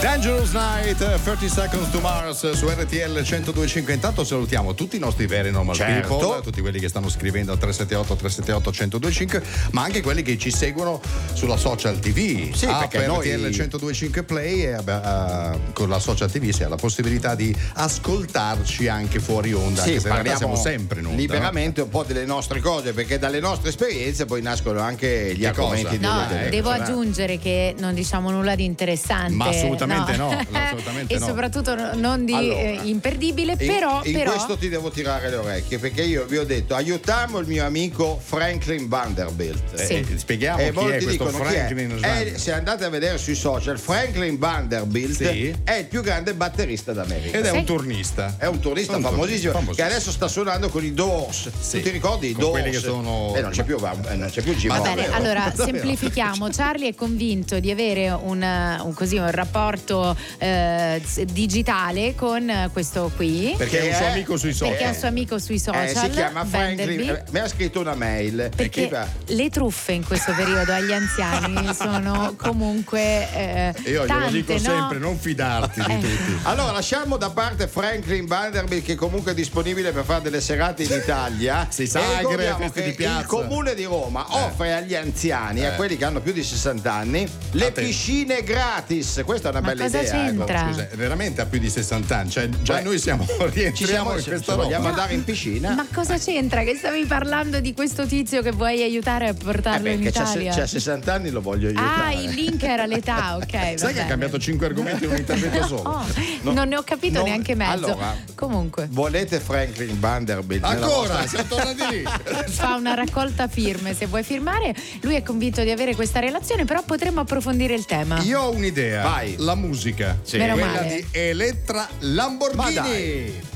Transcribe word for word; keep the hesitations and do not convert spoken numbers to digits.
Dangerous Night, thirty Seconds to Mars su R T L centodue e cinque. Intanto salutiamo tutti i nostri veri normal certo. people, tutti quelli che stanno scrivendo al tre sette otto tre sette otto centodue e cinque, ma anche quelli che ci seguono sulla social tivù. Sì, ah, perché per noi R T L centodue e cinque Play e uh, con la social tivù si ha la possibilità di ascoltarci anche fuori onda, sì, anche se in realtà parliamo siamo sempre in onda, liberamente no? Un po' delle nostre cose, perché dalle nostre esperienze poi nascono anche gli che argomenti. No, delle, devo delle, aggiungere che non diciamo nulla di interessante. Ma assolutamente no, no assolutamente e no. soprattutto non di allora, eh, imperdibile, in, però, in però questo ti devo tirare le orecchie, perché io vi ho detto aiutiamo il mio amico Franklin Vanderbilt. Sì. Eh, spieghiamo E chi è molti questo dicono chi Franklin è. È, se andate a vedere sui social, Franklin Vanderbilt sì. è il più grande batterista d'America ed è sì. un turnista. È un turnista un famosissimo, famosissimo che adesso sta suonando con i Doors. Sì. Tu ti ricordi i Con Doors? quelli che sono Eh, non c'è più, eh, non c'è più Jim Va no, bene, Morrison. allora davvero. semplifichiamo. Charlie è convinto di avere un, un, così, un rapporto eh, digitale con questo qui. Perché è un suo amico sui social. Perché è un suo amico sui social. Eh, si chiama Franklin. Vanderbilt. eh, Mi ha scritto una mail. Perché Che- le truffe in questo periodo agli anziani sono comunque eh, Io tante, glielo dico no? sempre, non fidarti di Eh. tutti. Allora lasciamo da parte Franklin Vanderbilt, che comunque è disponibile per fare delle serate in Italia. Sì, E sagre, ricordiamo feste che di piazza. il comune di Roma Eh. offre agli anziani, Eh. a quelli che hanno più di sessanta anni, le A te. piscine gratis. Questa è una Ma bella cosa idea. c'entra? Scusa, veramente ha più di sessanta anni, cioè già Beh, noi siamo Ci rientriamo siamo, in se, questa se roba. vogliamo andare in piscina. Ma cosa c'entra? Che stavi parlando di questo tizio che vuoi aiutare a Eh, portarlo in perché c'ha, se- Italia? c'ha sessanta anni, lo voglio aiutare. Ah, il link era l'età, ok. Sai che ha bene. cambiato cinque argomenti in un intervento solo? Oh, No, non ne ho capito non- neanche mezzo. allora, Comunque, Volete Franklin Vanderbilt? nella Ancora, vostra- siamo tornati lì. fa una raccolta firme se vuoi firmare. Lui è convinto di avere questa relazione, però potremmo approfondire il tema. Io ho un'idea. Vai. La musica. Sì. Meno Quella male. di Elettra Ma Lamborghini. dai.